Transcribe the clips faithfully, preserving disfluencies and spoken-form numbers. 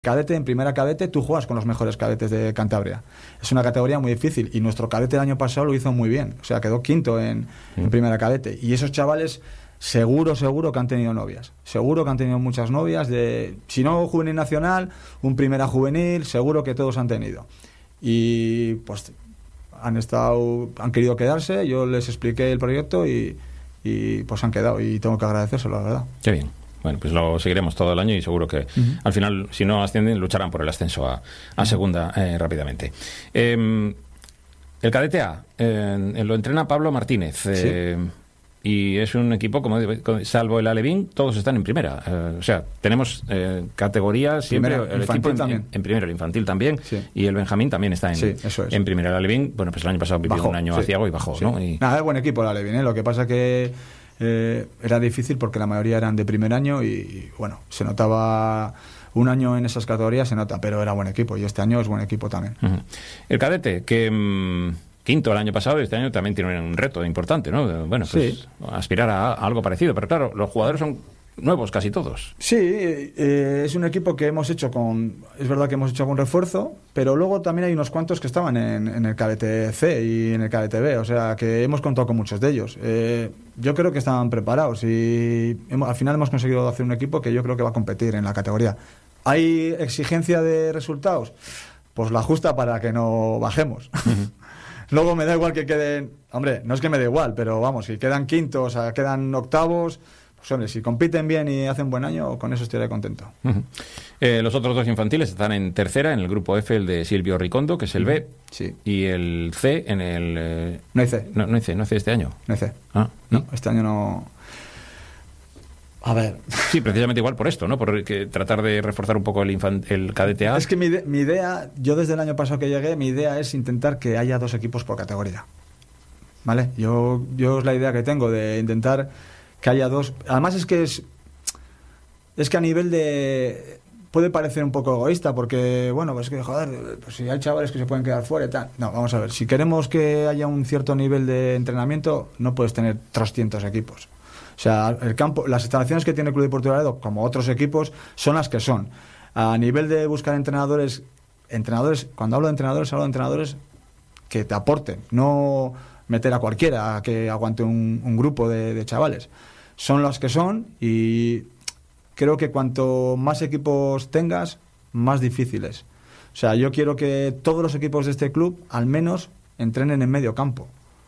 cadete, en primera cadete, tú juegas con los mejores cadetes de Cantabria. Es una categoría muy difícil y nuestro cadete el año pasado lo hizo muy bien. O sea, quedó quinto en, mm. en primera cadete. Y esos chavales, seguro, seguro que han tenido novias. Seguro que han tenido muchas novias. De, si no juvenil nacional, un primera juvenil, seguro que todos han tenido. Y pues han estado, han querido quedarse. Yo les expliqué el proyecto y, y pues han quedado. Y tengo que agradecérselo, la verdad. Qué bien. Bueno, pues lo seguiremos todo el año y seguro que uh-huh. al final, si no ascienden, lucharán por el ascenso a, a uh-huh. segunda eh, rápidamente. Eh, el cadete A eh, lo entrena Pablo Martínez eh, ¿sí? Y es un equipo, como salvo el Alevín, todos están en primera. Eh, o sea, tenemos eh, categorías siempre. Primera, el equipo en, en, en primero, el infantil también, sí. y el Benjamín también está en, sí, eso es. en primera. El Alevín, bueno, pues el año pasado vivió bajó, un año sí. aciago y bajó, sí. ¿no? Y... Nada, es buen equipo el Alevín, ¿eh? Lo que pasa que Eh, era difícil porque la mayoría eran de primer año y, y bueno, se notaba un año en esas categorías, se nota, pero era buen equipo y este año es buen equipo también. Uh-huh. El cadete, que mmm, quinto el año pasado y este año también tiene un reto importante, ¿no? Bueno, pues sí. aspirar a, a algo parecido, pero claro, los jugadores son nuevos casi todos. Sí, eh, es un equipo que hemos hecho con, es verdad que hemos hecho con refuerzo, pero luego también hay unos cuantos que estaban en, en el cadete C y en el cadete B, o sea que hemos contado con muchos de ellos. Eh, yo creo que estaban preparados y hemos, al final hemos conseguido hacer un equipo que yo creo que va a competir en la categoría. ¿Hay exigencia de resultados? Pues la justa para que no bajemos. Uh-huh. Luego me da igual que queden, hombre, no es que me dé igual, pero vamos, si quedan quintos, o sea, quedan octavos. Pues hombre, si compiten bien y hacen buen año, con eso estaré contento. Uh-huh. Eh, los otros dos infantiles están en tercera, en el grupo F, el de Silvio Ricondo, que es el B, sí. y el C en el... Eh... No hay C. No, no hay C, no hay C este año. No hay C. Ah, no, este año no... A ver... Sí, precisamente igual por esto, ¿no? Por que tratar de reforzar un poco el, infan... el cadete A. Es que mi, de... mi idea, yo desde el año pasado que llegué, mi idea es intentar que haya dos equipos por categoría. ¿Vale? Yo, yo es la idea que tengo de intentar... que haya dos. Además es que es es que a nivel de puede parecer un poco egoísta porque bueno, pues que joder, pues si hay chavales que se pueden quedar fuera y tal. No, vamos a ver, si queremos que haya un cierto nivel de entrenamiento, no puedes tener trescientos equipos. O sea, el campo, las instalaciones que tiene el Club Deportivo Laredo, como otros equipos, son las que son. A nivel de buscar entrenadores, entrenadores, cuando hablo de entrenadores, hablo de entrenadores que te aporten, no meter a cualquiera a que aguante un, un grupo de, de chavales. Son los que son y creo que cuanto más equipos tengas, más difíciles. O sea, yo quiero que todos los equipos de este club al menos entrenen en medio campo.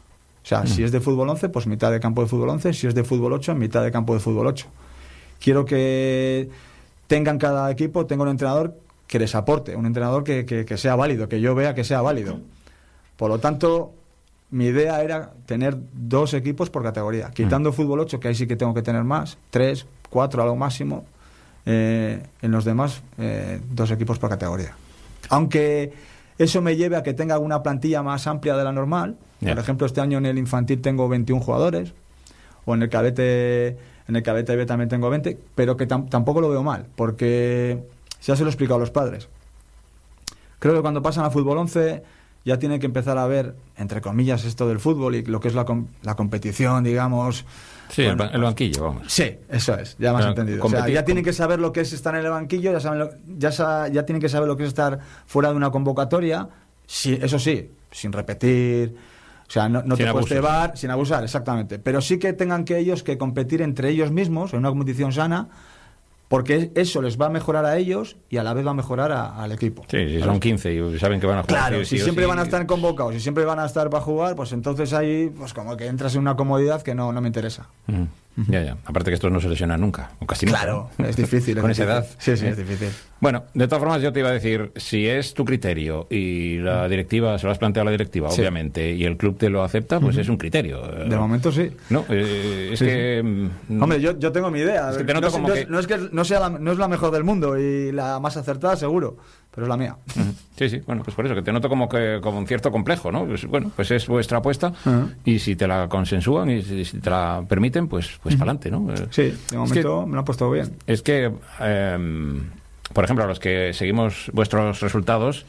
O sea, mm. si es de fútbol once, pues mitad de campo de fútbol once, si es de fútbol ocho, mitad de campo de fútbol ocho. Quiero que tengan cada equipo, tenga un entrenador que les aporte, un entrenador que, que, que sea válido, que yo vea que sea válido. Por lo tanto, mi idea era tener dos equipos por categoría, quitando mm. fútbol ocho, que ahí sí que tengo que tener más, tres, cuatro a lo máximo, eh, en los demás eh, dos equipos por categoría. Aunque eso me lleve a que tenga una plantilla más amplia de la normal. Yeah. Por ejemplo, este año en el infantil tengo veintiún jugadores, o en el cadete en el cadete B también tengo veinte, pero que tam- tampoco lo veo mal, porque ya se lo he explicado a los padres. Creo que cuando pasan a fútbol once ya tienen que empezar a ver, entre comillas, esto del fútbol y lo que es la, com- la competición, digamos. Sí, bueno, el, el banquillo, vamos. Sí, eso es, ya me has entendido. Competir, o sea, ya tienen que saber lo que es estar en el banquillo, ya saben lo, ya, sa- ya tienen que saber lo que es estar fuera de una convocatoria, sí, eso sí, sin repetir, o sea, no, no te puedes cebar, sin abusar, exactamente. Pero sí que tengan que ellos que competir entre ellos mismos en una competición sana, porque eso les va a mejorar a ellos y a la vez va a mejorar a, al equipo. Sí, si son quince y saben que van a jugar. Claro, sí, si sí, siempre sí. van a estar convocados y siempre van a estar para jugar, pues entonces ahí pues como que entras en una comodidad que no, no me interesa. Uh-huh. Uh-huh. Ya, ya. Aparte que estos no se lesionan nunca, o casi nunca. Claro, ¿no? Es difícil. Con es esa difícil. edad. Sí, sí, ¿eh? Es difícil. Bueno, de todas formas yo te iba a decir, si es tu criterio y la directiva, se lo has planteado a la directiva, sí. obviamente, y el club te lo acepta, pues uh-huh. es un criterio. De momento sí. No, eh, es sí, que... Sí. Hombre, yo, yo tengo mi idea. Es que te noto no, como no, que... no es que no sea la, no es la mejor del mundo y la más acertada seguro, pero es la mía. Uh-huh. Sí, sí, bueno, pues por eso, que te noto como que como un cierto complejo, ¿no? Pues, bueno, pues es vuestra apuesta uh-huh. y si te la consensúan y si, si te la permiten, pues, pues uh-huh. para adelante, ¿no? Sí, de momento es que, me lo han puesto bien. Es que, eh, por ejemplo, a los que seguimos vuestros resultados,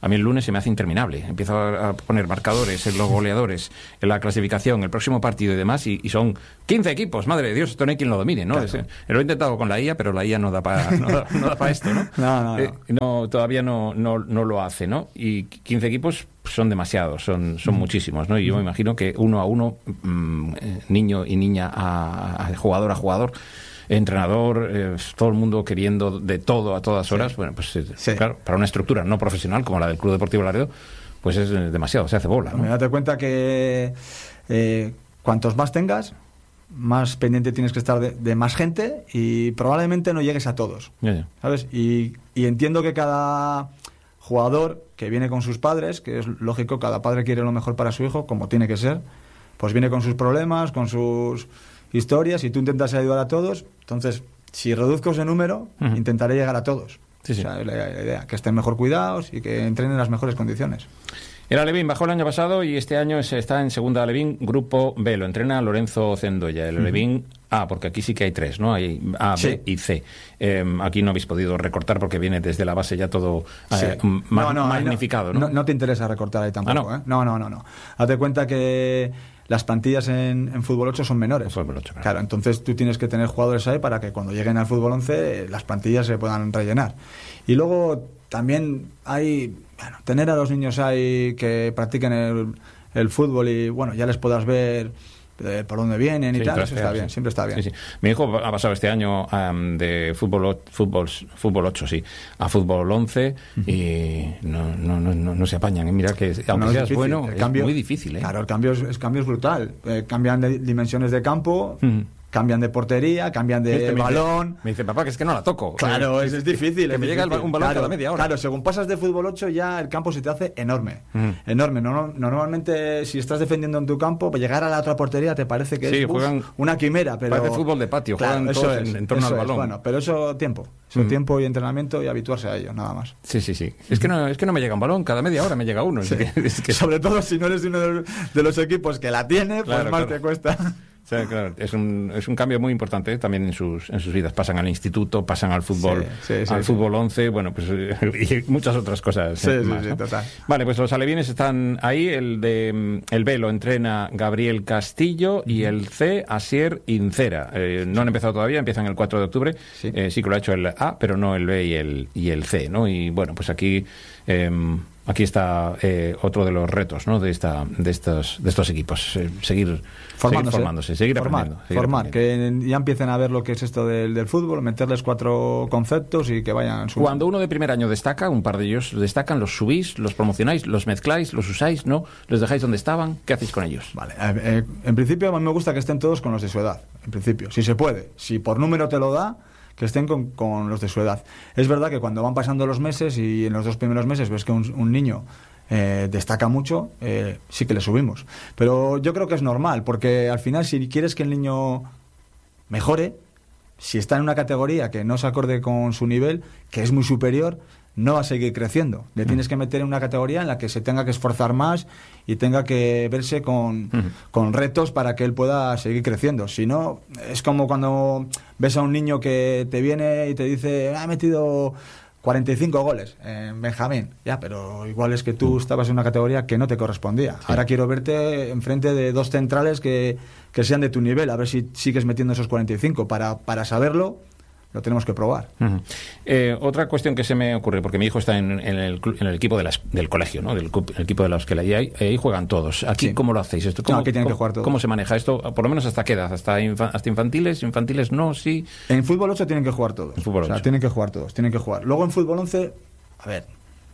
a mí el lunes se me hace interminable. Empiezo a, a poner marcadores en los goleadores, en la clasificación, el próximo partido y demás, y, y son quince equipos, madre de Dios, esto no hay quien lo domine, ¿no? Claro. Lo he intentado con la I A, pero la I A no da para no da, no da pa esto, ¿no? No, no, no. Eh, no todavía no, no, no lo hace, ¿no? Y quince equipos son demasiados, son, son mm. muchísimos, ¿no? Y yo me imagino que uno a uno, mmm, niño y niña a, a jugador a jugador, entrenador, eh, todo el mundo queriendo de todo a todas horas, sí. bueno, pues sí. claro, para una estructura no profesional como la del Club Deportivo Laredo, pues es demasiado, se hace bola, ¿no? Date cuenta que eh, cuantos más tengas, más pendiente tienes que estar de, de más gente y probablemente no llegues a todos, ya, ya. ¿sabes? Y, y entiendo que cada jugador que viene con sus padres, que es lógico, cada padre quiere lo mejor para su hijo, como tiene que ser, pues viene con sus problemas, con sus historias, y tú intentas ayudar a todos. Entonces, si reduzco ese número, uh-huh. intentaré llegar a todos. Sí, sí. O sea, la, la idea, que estén mejor cuidados y que entrenen en las mejores condiciones. El Alevín bajó el año pasado y este año está en segunda Alevín, Grupo B. Lo entrena Lorenzo Cendoya. El Alevín uh-huh. A, porque aquí sí que hay tres, ¿no? Hay A, sí. B y C. Eh, aquí no habéis podido recortar porque viene desde la base ya todo sí. eh, ma- no, no, magnificado, no, ¿no? ¿no? No te interesa recortar ahí tampoco, ah, ¿no? ¿eh? No, no, no, no. Hazte cuenta que las plantillas en, en fútbol ocho son menores. Fútbol ocho, claro. claro, entonces tú tienes que tener jugadores ahí para que cuando lleguen al fútbol once las plantillas se puedan rellenar. Y luego también hay, bueno, tener a los niños ahí que practiquen el, el fútbol y bueno, ya les puedas ver eh, por dónde vienen y sí, tal, claro, eso está sí. bien, siempre está bien. Sí, sí. Mi hijo ha pasado este año um, de fútbol, fútbol fútbol ocho, sí, a fútbol once uh-huh. y no, no, no, no, no se apañan. ¿eh? Mira que aunque no, seas difícil. bueno, el es cambio, muy difícil. ¿eh? Claro, el cambio es, el cambio es brutal. Eh, cambian de dimensiones de campo, uh-huh. cambian de portería, cambian de este me balón. Dice, me dice, papá, que es que no la toco. Claro, eh, es, es difícil. Que es me difícil. llega el, un balón claro, cada media hora. Claro, según pasas de fútbol ocho ya el campo se te hace enorme. Uh-huh. Enorme. No, no, normalmente si estás defendiendo en tu campo, pues llegar a la otra portería te parece que sí, es juegan, uf, una quimera. Pero parece fútbol de patio, claro, juegan eso todos es, en, en torno eso al balón. Es, bueno, pero eso tiempo. Eso uh-huh. tiempo y entrenamiento y habituarse a ello, nada más. Sí, sí, sí. Es que no, es que no me llega un balón, cada media hora me llega uno. Sí. Es que, es que... Sobre todo si no eres de uno de los, de los equipos que la tiene, claro, pues más claro. te cuesta. O sea, claro, es un, es un cambio muy importante también en sus, en sus vidas. Pasan al instituto, pasan al fútbol, sí, sí, sí, al sí. fútbol once, bueno, pues y muchas otras cosas sí, eh, sí, más. sí, ¿no? total. Vale, pues los alevines están ahí. El de el B lo entrena Gabriel Castillo uh-huh. y el C, Asier Incera. Eh, no han empezado todavía, empiezan el cuatro de octubre. Sí. Eh, sí que lo ha hecho el A, pero no el B y el, y el C, ¿no? Y bueno, pues aquí... Eh, Aquí está eh, otro de los retos, ¿no? de esta de estos de estos equipos, eh, seguir formándose, seguir, formándose, seguir formar, aprendiendo, seguir formar aprendiendo. Que ya empiecen a ver lo que es esto del, del fútbol, meterles cuatro conceptos y que vayan sumando. Cuando uno de primer año destaca, un par de ellos destacan, los subís, los promocionáis, los mezcláis, los usáis, ¿no? Los dejáis donde estaban, ¿qué hacéis con ellos? Vale, eh, en principio a mí me gusta que estén todos con los de su edad, en principio, si se puede, si por número te lo da, que estén con, con los de su edad. Es verdad que cuando van pasando los meses y en los dos primeros meses ves que un, un niño eh, destaca mucho, eh, sí que le subimos. Pero yo creo que es normal, porque al final si quieres que el niño mejore, si está en una categoría que no se acorde con su nivel, que es muy superior, no va a seguir creciendo. Le tienes que meter en una categoría en la que se tenga que esforzar más y tenga que verse con, uh-huh. con retos para que él pueda seguir creciendo. Si no, es como cuando ves a un niño que te viene y te dice, ha metido cuarenta y cinco goles en Benjamín. Ya, pero igual es que tú estabas en una categoría que no te correspondía. Sí. Ahora quiero verte enfrente de dos centrales que, que sean de tu nivel, a ver si sigues metiendo esos cuarenta y cinco. Para, para saberlo, lo tenemos que probar. Uh-huh. Eh, otra cuestión que se me ocurre, porque mi hijo está en, en, el, en el equipo de las, del colegio, ¿no? Del el equipo de los que ahí, hay, ahí juegan todos. ¿Aquí sí. cómo lo hacéis? Esto, ¿cómo, no, aquí tienen cómo, que jugar todos. ¿Cómo se maneja esto? Por lo menos hasta qué edad, hasta, infa, hasta infantiles, infantiles no, sí. En fútbol ocho tienen que jugar todos. En fútbol ocho. O sea, tienen que jugar todos, tienen que jugar. Luego en fútbol once, a ver,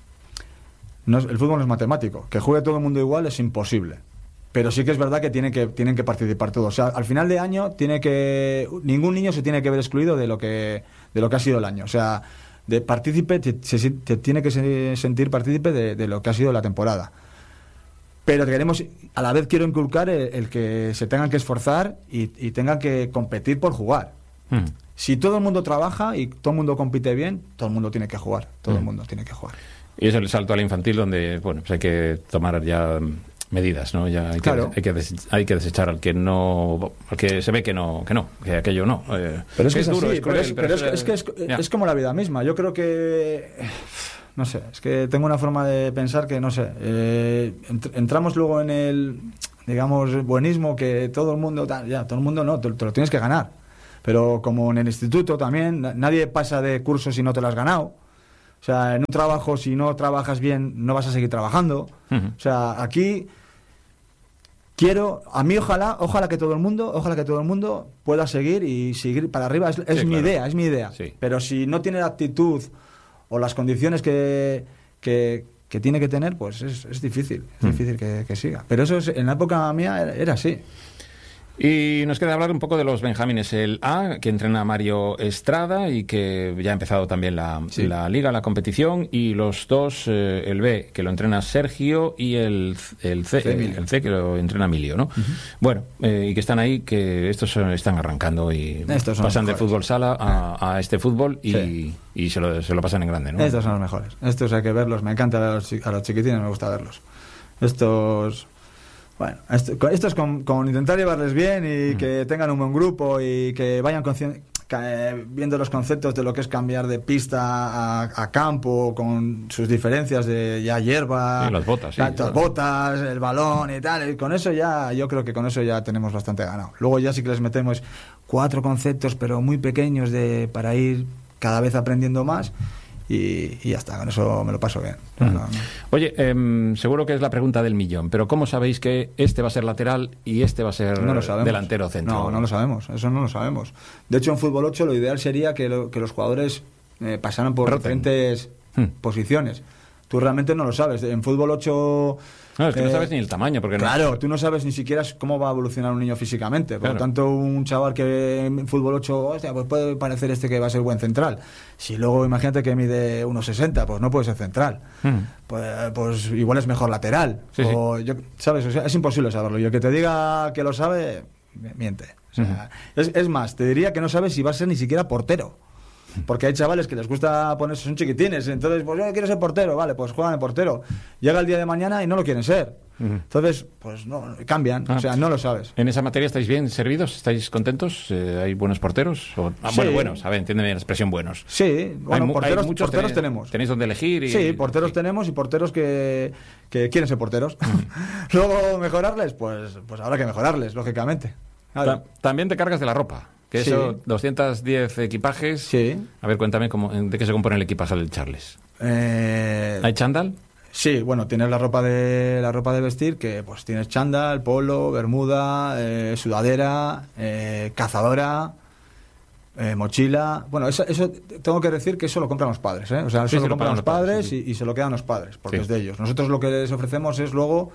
no es, el fútbol no es matemático. Que juegue todo el mundo igual es imposible. Pero sí que es verdad que tienen que tienen que participar todos. O sea, al final de año tiene que ningún niño se tiene que ver excluido de lo que de lo que ha sido el año. O sea, de partícipe te, se, te tiene que se, sentir partícipe de, de lo que ha sido la temporada. Pero queremos, a la vez quiero inculcar el, el que se tengan que esforzar y, y tengan que competir por jugar. Mm. Si todo el mundo trabaja y todo el mundo compite bien, todo el mundo tiene que jugar. Todo mm. el mundo tiene que jugar. Y es el salto al infantil donde, bueno, pues hay que tomar ya medidas, ¿no? Ya hay, claro. que, hay, que des, hay que desechar al que no, al que se ve que no, que no, que aquello no. Eh, pero es que es, es duro, así, es cruel, pero, es, pero es, es, que es, es como la vida misma. Yo creo que no sé, es que tengo una forma de pensar que, no sé, eh, ent- entramos luego en el, digamos, buenismo que todo el mundo, ya, todo el mundo no, te, te lo tienes que ganar. Pero como en el instituto también, nadie pasa de curso si no te lo has ganado. O sea, en un trabajo, si no trabajas bien, no vas a seguir trabajando. Uh-huh. O sea, aquí quiero, a mí ojalá, ojalá que todo el mundo, ojalá que todo el mundo pueda seguir y seguir para arriba. Es, es sí, mi claro. idea, es mi idea. Sí. Pero si no tiene la actitud o las condiciones que, que, que tiene que tener, pues es, es difícil, es uh-huh. difícil que, que siga. Pero eso es, en la época mía era, era así. Y nos queda hablar un poco de los benjamines. El A, que entrena Mario Estrada y que ya ha empezado también la, sí. la liga, la competición. Y los dos, eh, el B, que lo entrena Sergio, y el, el, C, sí, el, el C, que lo entrena Emilio, ¿no? Uh-huh. Bueno, eh, y que están ahí, que estos están arrancando y pasan del fútbol sala a, a este fútbol y, sí. y se, lo, se lo pasan en grande, ¿no? Estos son los mejores. Estos hay que verlos. Me encanta ver a los, a los chiquitines, me gusta verlos. Estos... Bueno, esto, esto es con, con intentar llevarles bien y mm. que tengan un buen grupo y que vayan consci- que, viendo los conceptos de lo que es cambiar de pista a, a campo, con sus diferencias de ya hierba, sí, las botas, sí, las claro. botas, el balón y tal. Y con eso ya, yo creo que con eso ya tenemos bastante ganado. Luego ya sí que les metemos cuatro conceptos, pero muy pequeños de para ir cada vez aprendiendo más. Y, y ya está, con eso me lo paso bien. Uh-huh. No, no. Oye, eh, seguro que es la pregunta del millón, pero ¿cómo sabéis que este va a ser lateral y este va a ser no lo sabemos. delantero centro? No, no lo sabemos, eso no lo sabemos. De hecho, en fútbol ocho lo ideal sería que, lo, que los jugadores eh, pasaran por Roten. diferentes hmm. posiciones. Tú realmente no lo sabes. En fútbol ocho... No, es que eh, no sabes ni el tamaño. Porque claro, no... tú no sabes ni siquiera cómo va a evolucionar un niño físicamente. Por claro. lo tanto, un chaval que en fútbol ocho, hostia, pues puede parecer este que va a ser buen central. Si luego imagínate que mide uno sesenta, pues no puede ser central. Mm. Pues, pues igual es mejor lateral. Sí, o sí. Yo, ¿sabes? O sea, es imposible saberlo. Y el que te diga que lo sabe, miente. O sea, mm. es, es más, te diría que no sabes si va a ser ni siquiera portero. Porque hay chavales que les gusta ponerse, son chiquitines, entonces pues yo quiero ser portero, vale, pues juegan de portero. Llega el día de mañana y no lo quieren ser. Uh-huh. Entonces, pues no, cambian, ah, o sea, no lo sabes. ¿En esa materia estáis bien servidos? ¿Estáis contentos? Eh, ¿Hay buenos porteros? O, ah, sí. Bueno, buenos, a ver, entiéndeme la expresión buenos. Sí, bueno, hay, porteros, hay muchos porteros tenéis, tenemos. ¿Tenéis donde elegir? Y, sí, porteros sí. tenemos y porteros que, que quieren ser porteros. Uh-huh. Luego, ¿mejorarles? Pues, pues habrá que mejorarles, lógicamente. Ta- también te cargas de la ropa. Que eso, sí. doscientos diez equipajes. Sí. A ver, cuéntame cómo, de qué se compone el equipaje del Charles. Eh... ¿Hay chándal? Sí, bueno, tienes la ropa de la ropa de vestir, que pues tienes chándal, polo, bermuda, eh, sudadera, eh, cazadora, eh, mochila. Bueno, eso, eso tengo que decir que eso lo compran los padres, ¿eh? O sea, eso sí, lo compran los padres, padres sí, sí. Y, y se lo quedan los padres, porque sí. es de ellos. Nosotros lo que les ofrecemos es luego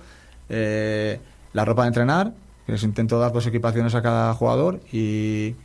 eh, la ropa de entrenar, que les intento dar dos equipaciones a cada jugador y,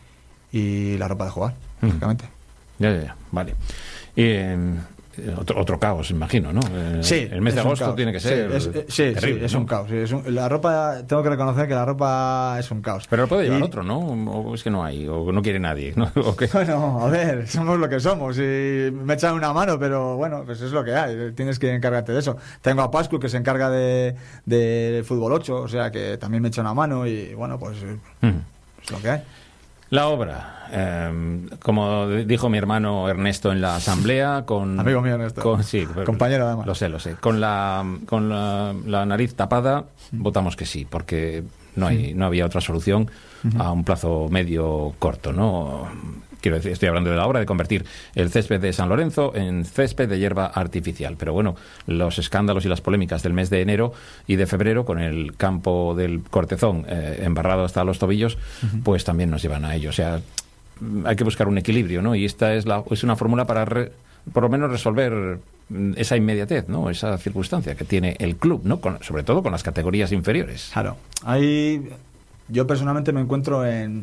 y la ropa de jugar, básicamente. Mm. Ya, ya, ya, vale. Y eh, otro, otro caos, imagino, ¿no? Eh, sí. El mes de agosto tiene que ser sí, es, eh, sí, terrible, sí, es ¿no? un caos. Sí, es un, la ropa, tengo que reconocer que la ropa es un caos. Pero lo puede llevar y, otro, ¿no? O es que no hay, o no quiere nadie, ¿no? ¿O qué? Bueno, a ver, somos lo que somos y me echan una mano, pero bueno, pues es lo que hay. Tienes que encargarte de eso. Tengo a Pascu, que se encarga de, de fútbol ocho, o sea que también me echa una mano y bueno, pues mm. es lo que hay. La obra, eh, como dijo mi hermano Ernesto en la asamblea, con amigo mío Ernesto, con, sí, compañero además, lo sé, lo sé, con la con la, la nariz tapada, mm. votamos que sí, porque no hay, no había otra solución uh-huh. a un plazo medio corto, ¿no? Quiero decir, estoy hablando de la obra de convertir el césped de San Lorenzo en césped de hierba artificial. Pero bueno, los escándalos y las polémicas del mes de enero y de febrero, con el campo del Cortezón eh, embarrado hasta los tobillos, uh-huh. pues también nos llevan a ello. O sea, hay que buscar un equilibrio, ¿no? Y esta es, la, es una fórmula para, re, por lo menos, resolver esa inmediatez, ¿no? Esa circunstancia que tiene el club, ¿no? Con, sobre todo con las categorías inferiores. Claro. Ahí yo personalmente me encuentro en...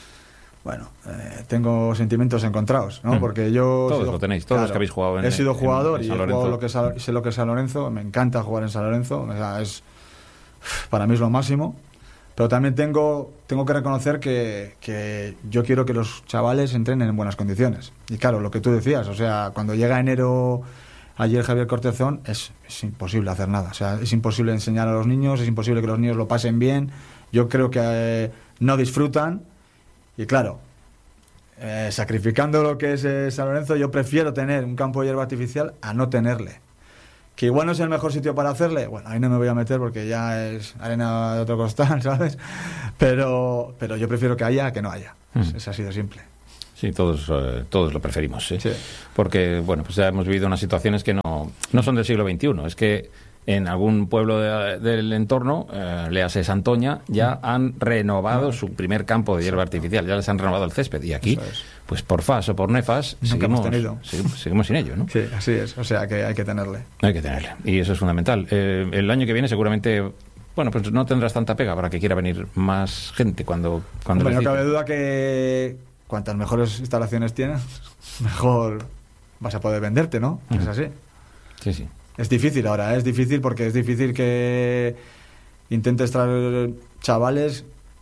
Bueno, eh, tengo sentimientos encontrados, ¿no? Mm. Porque yo... Todos sido, lo tenéis, todos claro, los que habéis jugado en He sido jugador en, en y he jugado lo que es, sé lo que es San Lorenzo, me encanta jugar en San Lorenzo, o sea, es, para mí es lo máximo, pero también tengo, tengo que reconocer que, que yo quiero que los chavales entrenen en buenas condiciones. Y claro, lo que tú decías, o sea, cuando llega enero, ayer Javier Cortezón, es, es imposible hacer nada, o sea, es imposible enseñar a los niños, es imposible que los niños lo pasen bien, yo creo que eh, no disfrutan. Y claro, eh, sacrificando lo que es eh, San Lorenzo, yo prefiero tener un campo de hierba artificial a no tenerle. Que igual no es el mejor sitio para hacerle, bueno, ahí no me voy a meter porque ya es arena de otro costal, ¿sabes? Pero, pero yo prefiero que haya a que no haya. Mm. Es, es así de simple. Sí, todos, eh, todos lo preferimos, ¿eh? Sí. Porque, bueno, pues ya hemos vivido unas situaciones que no, no son del siglo veintiuno. Es que en algún pueblo de, del entorno, eh, léase Santoña, ya han renovado su primer campo de hierba artificial, ya les han renovado el césped. Y aquí, es. pues por fas o por nefas, seguimos, seguimos, seguimos sin ello, ¿no? Sí, así es. O sea que hay que tenerle. Hay que tenerle. Y eso es fundamental. Eh, el año que viene seguramente... Bueno, pues no tendrás tanta pega para que quiera venir más gente cuando... cuando Hombre, no cabe duda que cuantas mejores instalaciones tienes, mejor vas a poder venderte, ¿no? Uh-huh. Es así. Sí, sí. Es difícil ahora, ¿eh? Es difícil porque es difícil que intentes traer chavales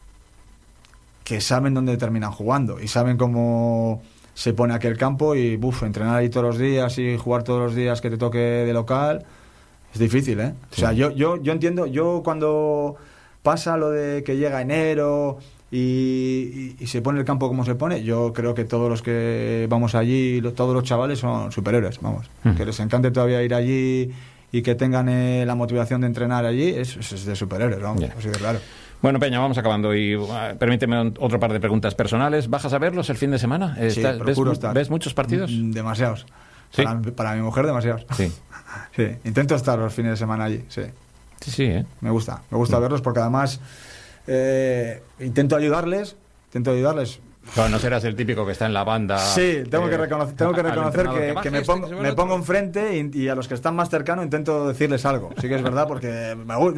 que saben dónde terminan jugando y saben cómo se pone aquel campo y, buf, entrenar ahí todos los días y jugar todos los días que te toque de local... Es difícil, ¿eh? Sí. O sea, yo, yo, yo entiendo, yo cuando pasa lo de que llega enero y, y, y se pone el campo como se pone, yo creo que todos los que vamos allí, lo, todos los chavales son superhéroes, vamos. Mm. Que les encante todavía ir allí y que tengan eh, la motivación de entrenar allí, es, es de superhéroes, vamos, yeah. Así de claro. Bueno, Peña, vamos acabando y uh, permíteme otro par de preguntas personales. ¿Bajas a verlos el fin de semana? Sí, ¿Estás, procuro ves, estar. ¿Ves muchos partidos? Demasiados. ¿Sí? Para, para mi mujer, demasiados. Sí. Sí, intento estar los fines de semana allí, sí. Sí, sí, ¿eh? Me gusta, me gusta mm. verlos porque además eh, intento ayudarles, intento ayudarles. Claro, no serás el típico que está en la banda. Sí, tengo eh, que reconocer, tengo que, reconocer que, que, que me, pongo, este, me pongo enfrente y, y a los que están más cercanos intento decirles algo. Sí que es verdad porque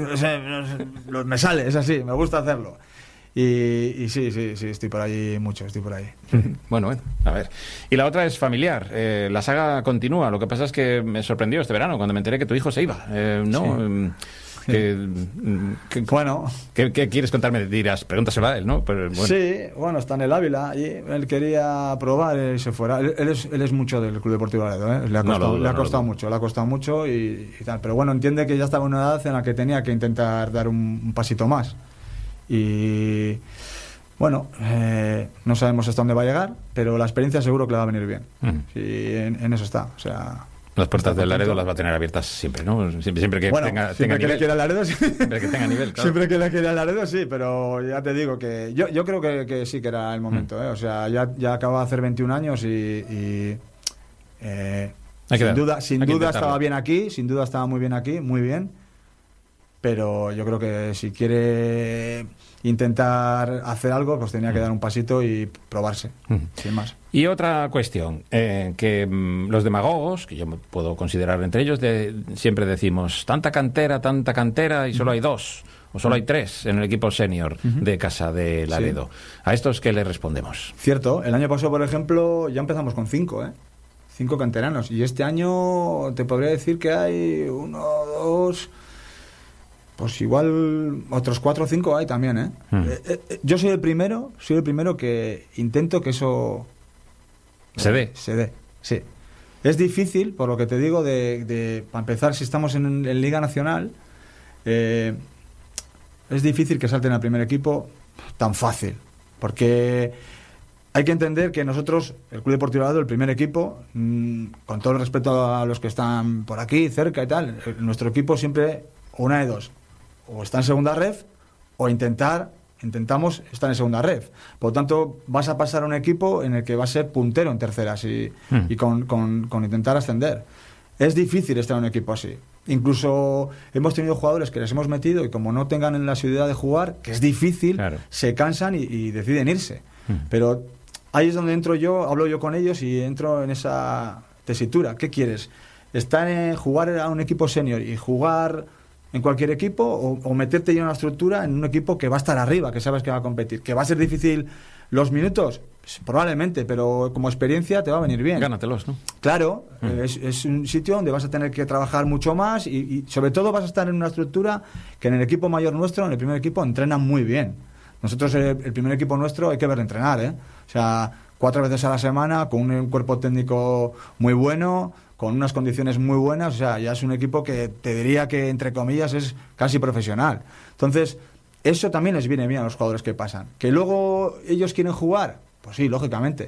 me, me sale, es así, me gusta hacerlo. Y, y sí, sí, sí, estoy por ahí mucho, estoy por ahí. Bueno, bueno, a ver. Y la otra es familiar. Eh, la saga continúa. Lo que pasa es que me sorprendió este verano cuando me enteré que tu hijo se iba. Eh, ¿No? Sí. Que, que, bueno. ¿qué, ¿Qué quieres contarme? Dirás, pregúntaselo a él, ¿no? Pero, bueno. Sí, bueno, está en el Ávila y él quería probar y se fuera. Él, él, es, él es mucho del Club Deportivo Laredo, ¿eh? Le ha costado, no, no, le ha costado no, mucho, le ha costado mucho y, y tal. Pero bueno, entiende que ya estaba en una edad en la que tenía que intentar dar un, un pasito más. Y bueno, eh, no sabemos hasta dónde va a llegar, pero la experiencia seguro que le va a venir bien. Mm. Sí, en, en eso está. O sea, las puertas del Laredo las va a tener abiertas siempre, ¿no? Siempre, siempre que bueno, tenga, siempre tenga que nivel. le quiera Laredo, sí. Siempre que tenga nivel, claro. Siempre que le quiera Laredo, sí, pero ya te digo que yo, yo creo que, que sí que era el momento, mm. ¿eh? O sea, ya, ya acaba de hacer veintiún años y, y eh, sin dar, duda, sin duda estaba bien aquí, sin duda estaba muy bien aquí, muy bien. Pero yo creo que si quiere intentar hacer algo, pues tenía que dar un pasito y probarse, uh-huh. sin más. Y otra cuestión, eh, que mmm, los demagogos, que yo me puedo considerar entre ellos, de, siempre decimos, tanta cantera, tanta cantera, y solo uh-huh. hay dos, o solo uh-huh. hay tres en el equipo senior uh-huh. de Casa de Laredo. Sí. ¿A estos qué les respondemos? Cierto, el año pasado, por ejemplo, ya empezamos con cinco, ¿eh? Cinco canteranos, y este año te podría decir que hay uno, dos... Pues igual otros cuatro o cinco hay también, ¿eh? Mm. Eh, eh, Yo soy el primero, soy el primero que intento que eso se dé. Se dé, sí. Es difícil, por lo que te digo, de, de para empezar, si estamos en, en Liga Nacional, eh, es difícil que salten al primer equipo tan fácil, porque hay que entender que nosotros, el Club Deportivo Laredo, el primer equipo, mmm, con todo el respeto a los que están por aquí, cerca y tal, nuestro equipo siempre, una de dos, o está en segunda ref o intentar intentamos estar en segunda ref. Por lo tanto, vas a pasar a un equipo en el que va a ser puntero en terceras y, mm. y con, con, con intentar ascender. Es difícil estar en un equipo así. Incluso hemos tenido jugadores que les hemos metido y como no tengan en la seguridad de jugar, que es difícil, claro. se cansan y, y deciden irse. Mm. Pero ahí es donde entro yo, hablo yo con ellos y entro en esa tesitura. ¿Qué quieres? ¿Estar en jugar a un equipo senior y jugar en cualquier equipo o, o meterte ya en una estructura en un equipo que va a estar arriba, que sabes que va a competir? ¿Que va a ser difícil los minutos? Probablemente, pero como experiencia te va a venir bien. Gánatelos, ¿no? Claro, mm. es, es un sitio donde vas a tener que trabajar mucho más y, y sobre todo vas a estar en una estructura que en el equipo mayor nuestro, en el primer equipo, entrenan muy bien. Nosotros, el, el primer equipo nuestro, hay que ver entrenar, ¿eh? O sea, cuatro veces a la semana, con un cuerpo técnico muy bueno, con unas condiciones muy buenas, o sea, ya es un equipo que te diría que, entre comillas, es casi profesional. Entonces, eso también les viene bien a los jugadores que pasan. ¿Que luego ellos quieren jugar? Pues sí, lógicamente.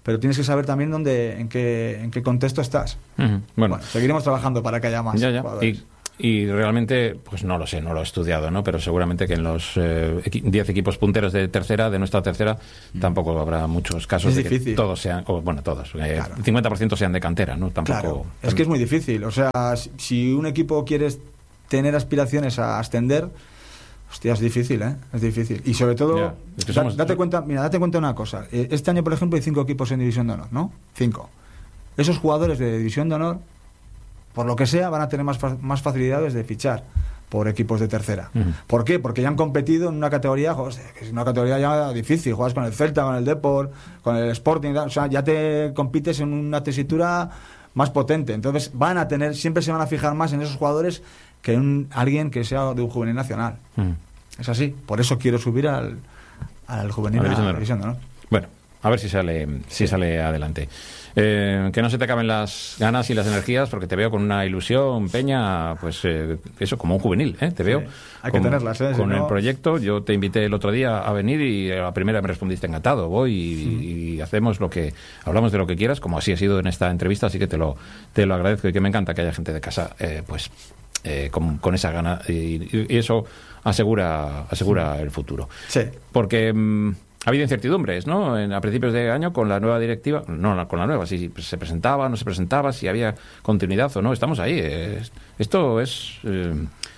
pero tienes que saber también dónde, en qué, en qué contexto estás. Uh-huh. Bueno, bueno, seguiremos trabajando para que haya más ya, ya. jugadores. Y, y realmente, pues no lo sé, no lo he estudiado, ¿no? Pero seguramente que en los diez eh, equipos punteros de tercera, de nuestra tercera, mm. tampoco habrá muchos casos es de difícil. que todos sean, o bueno, todos, eh, claro. cincuenta por ciento sean de cantera, ¿no? Tampoco. Claro. Es que es muy difícil. O sea, si, si un equipo quiere tener aspiraciones a ascender, hostia, es difícil, ¿eh? Es difícil. Y sobre todo, yeah. es que da, somos... date cuenta, mira, date cuenta de una cosa. Este año, por ejemplo, hay cinco equipos en División de Honor, ¿no? Cinco. Esos jugadores de División de Honor, por lo que sea, van a tener más, más facilidades de fichar por equipos de tercera. Uh-huh. ¿Por qué? Porque ya han competido en una categoría, joder, que es una categoría ya difícil. Juegas con el Celta, con el Depor, con el Sporting, o sea, ya te compites en una tesitura más potente. Entonces van a tener, siempre se van a fijar más en esos jugadores que en alguien que sea de un juvenil nacional. Uh-huh. Es así. Por eso quiero subir al, al juvenil a la División de Honor. Bueno, a ver si sale, si sí. sale adelante. Eh, que no se te acaben las ganas y las energías, porque te veo con una ilusión, Peña, pues eh, eso, como un juvenil, ¿eh? Te veo. Sí, hay como, que tenerlas, ¿eh? Con si el no... proyecto. Yo te invité el otro día a venir y a la primera me respondiste encantado. Voy y, mm. y hacemos lo que, hablamos de lo que quieras, como así ha sido en esta entrevista, así que te lo, te lo agradezco y que me encanta que haya gente de casa, eh, pues, eh, con, con esa gana y, y eso asegura, asegura sí. el futuro. Sí. Porque... Mmm, ha habido incertidumbres, ¿no? En, a principios de año con la nueva directiva, no con la nueva, si se presentaba, no se presentaba, si había continuidad o no. Estamos ahí. Eh, esto es, eh,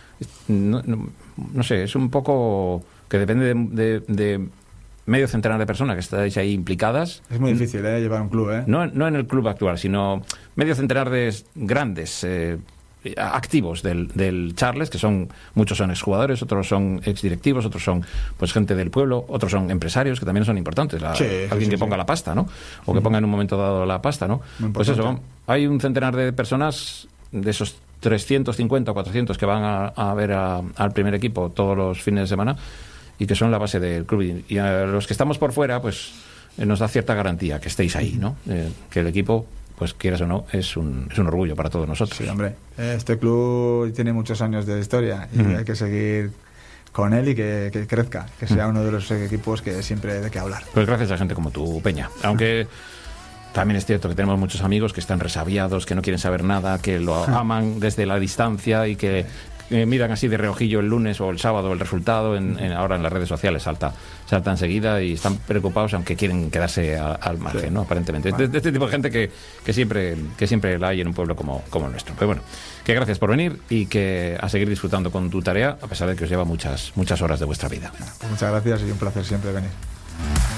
no, no, no sé, es un poco que depende de, de, de medio centenar de personas que estáis ahí implicadas. Es muy difícil, ¿eh? Llevar un club, ¿eh? No, no en el club actual, sino medio centenar de grandes eh, activos del, del Charles, que son muchos son exjugadores, otros son exdirectivos, otros son pues gente del pueblo, otros son empresarios que también son importantes, la, sí, alguien sí, que sí. ponga la pasta, ¿no? O que ponga en un momento dado la pasta, ¿no? Pues eso, hay un centenar de personas, de esos trescientos cincuenta o cuatrocientos que van a, a ver a, al primer equipo todos los fines de semana y que son la base del club, y a los que estamos por fuera pues eh, nos da cierta garantía que estéis ahí, ¿no? Eh, que el equipo, pues quieras o no, es un, es un orgullo para todos nosotros. Sí, hombre. Este club tiene muchos años de historia y uh-huh. hay que seguir con él y que, que crezca, que sea uh-huh. uno de los equipos que siempre hay de qué hablar. Pues gracias a gente como tú, Peña. Aunque también es cierto que tenemos muchos amigos que están resabiados, que no quieren saber nada, que lo aman desde la distancia y que eh, miran así de reojillo el lunes o el sábado el resultado, en, en, ahora en las redes sociales salta, salta enseguida y están preocupados aunque quieren quedarse a, al margen, sí. ¿no? Aparentemente. Vale. De, de este tipo de gente que, que, siempre, que siempre la hay en un pueblo como, como el nuestro. Pero bueno, que gracias por venir y que a seguir disfrutando con tu tarea, a pesar de que os lleva muchas, muchas horas de vuestra vida. Muchas gracias y un placer siempre venir.